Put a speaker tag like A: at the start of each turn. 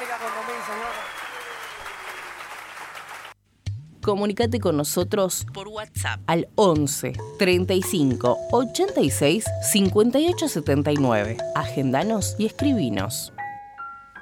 A: Comunicate con nosotros por WhatsApp al 11 35 86 58 79. Agendanos y escribinos.